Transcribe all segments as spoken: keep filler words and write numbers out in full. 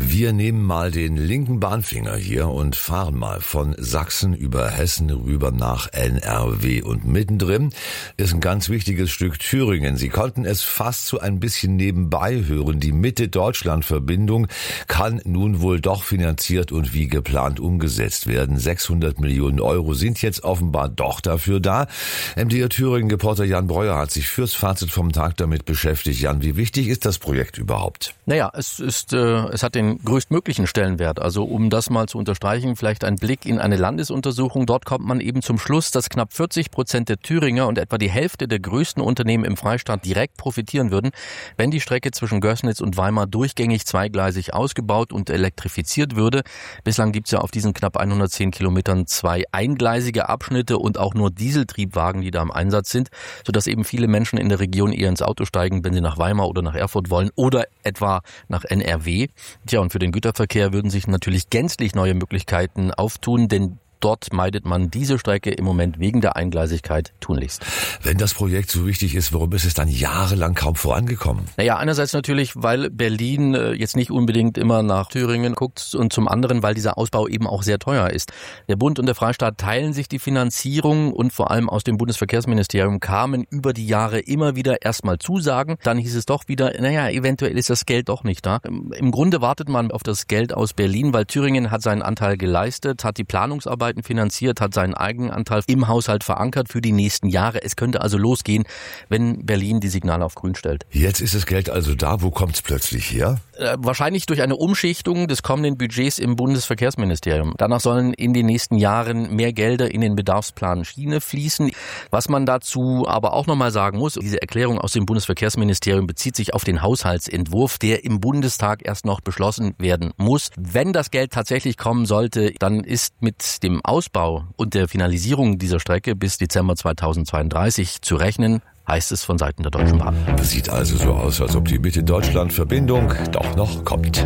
Wir nehmen mal den linken Bahnfinger hier und fahren mal von Sachsen über Hessen rüber nach N R W. Und mittendrin ist ein ganz wichtiges Stück Thüringen. Sie konnten es fast so ein bisschen nebenbei hören. Die Mitte-Deutschland-Verbindung kann nun wohl doch finanziert und wie geplant umgesetzt werden. sechshundert Millionen Euro sind jetzt offenbar doch dafür da. M D R Thüringen-Reporter Jan Breuer hat sich fürs Fazit vom Tag damit beschäftigt. Jan, wie wichtig ist das Projekt überhaupt? Naja, es ist, äh, es hat den größtmöglichen Stellenwert. Also um das mal zu unterstreichen, vielleicht ein Blick in eine Landesuntersuchung. Dort kommt man eben zum Schluss, dass knapp vierzig Prozent der Thüringer und etwa die Hälfte der größten Unternehmen im Freistaat direkt profitieren würden, wenn die Strecke zwischen Gößnitz und Weimar durchgängig zweigleisig ausgebaut und elektrifiziert würde. Bislang gibt es ja auf diesen knapp hundertzehn Kilometern zwei eingleisige Abschnitte und auch nur Dieseltriebwagen, die da im Einsatz sind, sodass eben viele Menschen in der Region eher ins Auto steigen, wenn sie nach Weimar oder nach Erfurt wollen oder etwa nach N R W. Tja, und für den Güterverkehr würden sich natürlich gänzlich neue Möglichkeiten auftun, denn dort meidet man diese Strecke im Moment wegen der Eingleisigkeit tunlichst. Wenn das Projekt so wichtig ist, warum ist es dann jahrelang kaum vorangekommen? Naja, einerseits natürlich, weil Berlin jetzt nicht unbedingt immer nach Thüringen guckt und zum anderen, weil dieser Ausbau eben auch sehr teuer ist. Der Bund und der Freistaat teilen sich die Finanzierung und vor allem aus dem Bundesverkehrsministerium kamen über die Jahre immer wieder erstmal Zusagen. Dann hieß es doch wieder, naja, eventuell ist das Geld doch nicht da. Im Grunde wartet man auf das Geld aus Berlin, weil Thüringen hat seinen Anteil geleistet, hat die Planungsarbeit finanziert, hat seinen Eigenanteil im Haushalt verankert für die nächsten Jahre. Es könnte also losgehen, wenn Berlin die Signale auf grün stellt. Jetzt ist das Geld also da. Wo kommt es plötzlich her? Äh, wahrscheinlich durch eine Umschichtung des kommenden Budgets im Bundesverkehrsministerium. Danach sollen in den nächsten Jahren mehr Gelder in den Bedarfsplan Schiene fließen. Was man dazu aber auch nochmal sagen muss, diese Erklärung aus dem Bundesverkehrsministerium bezieht sich auf den Haushaltsentwurf, der im Bundestag erst noch beschlossen werden muss. Wenn das Geld tatsächlich kommen sollte, dann ist mit dem Ausbau und der Finalisierung dieser Strecke bis Dezember zweitausendzweiunddreißig zu rechnen, heißt es von Seiten der Deutschen Bahn. Das sieht also so aus, als ob die Mitte-Deutschland-Verbindung doch noch kommt.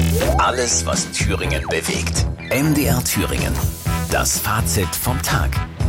Alles, was Thüringen bewegt. M D R Thüringen. Das Fazit vom Tag.